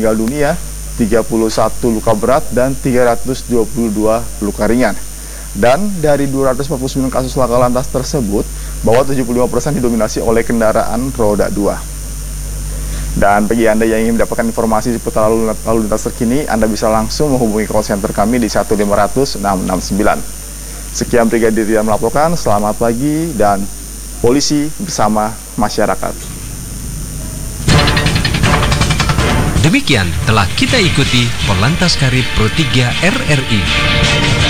meninggal dunia, 31 luka berat, dan 322 luka ringan. Dan dari 249 kasus laka lantas tersebut, bahwa 75% didominasi oleh kendaraan roda 2. Dan bagi Anda yang ingin mendapatkan informasi seputar lalu lintas terkini, Anda bisa langsung menghubungi call center kami di 1500669. Sekian Brigadir Rian melaporkan, selamat pagi dan polisi bersama masyarakat. Demikian telah kita ikuti Korlantas Karib Pro 3 RRI.